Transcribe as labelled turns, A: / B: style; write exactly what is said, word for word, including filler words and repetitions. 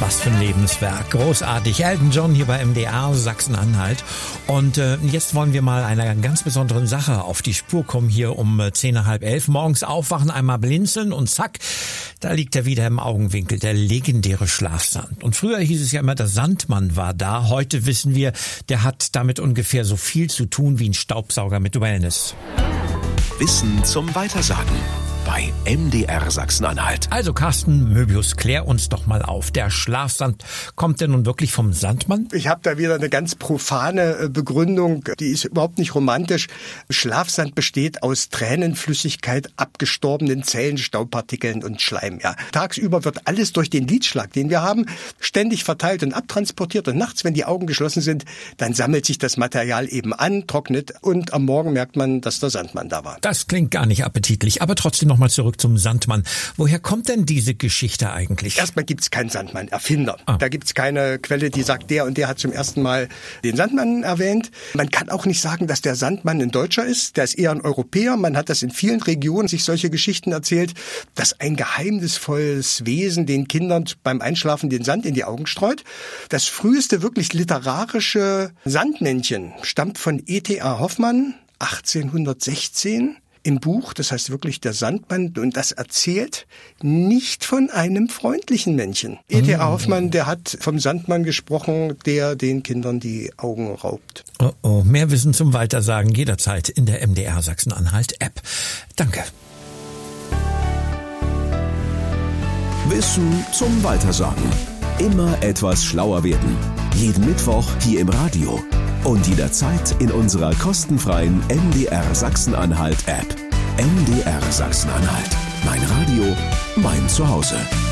A: Was für ein Lebenswerk. Großartig. Elton John hier bei M D R Sachsen-Anhalt. Und äh, jetzt wollen wir mal einer ganz besonderen Sache auf die Spur kommen hier um äh, zehn nach halb elf. Morgens aufwachen, einmal blinzeln und zack, da liegt er wieder im Augenwinkel, der legendäre Schlafsand. Und früher hieß es ja immer, der Sandmann war da. Heute wissen wir, der hat damit ungefähr so viel zu tun wie ein Staubsauger mit Wellness.
B: Wissen zum Weitersagen bei M D R Sachsen-Anhalt.
A: Also Carsten Möbius, klär uns doch mal auf. Der Schlafsand, kommt der nun wirklich vom Sandmann?
C: Ich habe da wieder eine ganz profane Begründung, die ist überhaupt nicht romantisch. Schlafsand besteht aus Tränenflüssigkeit, abgestorbenen Zellen, Staubpartikeln und Schleim. Ja. Tagsüber wird alles durch den Lidschlag, den wir haben, ständig verteilt und abtransportiert. Und nachts, wenn die Augen geschlossen sind, dann sammelt sich das Material eben an, trocknet und am Morgen merkt man, dass der Sandmann da war.
A: Das klingt gar nicht appetitlich, aber trotzdem noch mal zurück zum Sandmann. Woher kommt denn diese Geschichte eigentlich?
C: Erstmal gibt's keinen Sandmann-Erfinder.
A: Ah.
C: Da gibt's keine Quelle, die sagt, der und der hat zum ersten Mal den Sandmann erwähnt. Man kann auch nicht sagen, dass der Sandmann ein Deutscher ist. Der ist eher ein Europäer. Man hat das in vielen Regionen sich solche Geschichten erzählt, dass ein geheimnisvolles Wesen den Kindern beim Einschlafen den Sand in die Augen streut. Das früheste wirklich literarische Sandmännchen stammt von E T A Hoffmann, achtzehnhundertsechzehn. Im Buch, das heißt wirklich der Sandmann, und das erzählt nicht von einem freundlichen Männchen. E T A Hoffmann, der hat vom Sandmann gesprochen, der den Kindern die Augen raubt.
A: Oh oh, mehr Wissen zum Weitersagen jederzeit in der M D R Sachsen-Anhalt App. Danke.
B: Wissen zum Weitersagen. Immer etwas schlauer werden. Jeden Mittwoch hier im Radio. Und jederzeit in unserer kostenfreien M D R Sachsen-Anhalt App. M D R Sachsen-Anhalt. Mein Radio, mein Zuhause.